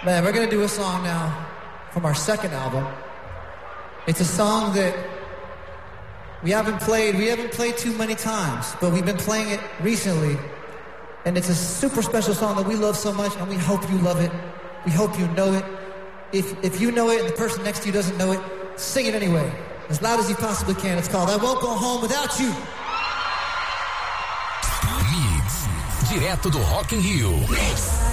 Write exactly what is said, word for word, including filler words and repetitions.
Man, we're gonna do a song now from our second album. It's a song that we haven't played, we haven't played too many times, but we've been playing it recently. And it's a super special song that we love so much, and we hope you love it. We hope you know it. If if you know it and the person next to you doesn't know it, sing it anyway, as loud as you possibly can. It's called I Won't Go Home Without You. Mix, direto do Rock in Rio. Mix.